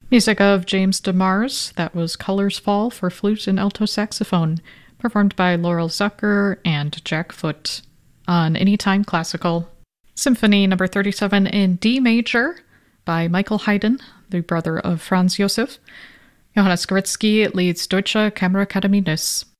Music of James DeMars, that was Colors Fall for flute and alto saxophone, performed by Laurel Zucker and Jack Foote on Anytime Classical. Symphony number 37 in D major by Michael Haydn, the brother of Franz Josef. Johannes Goretzky leads Deutsche Kammerakademie Nuss.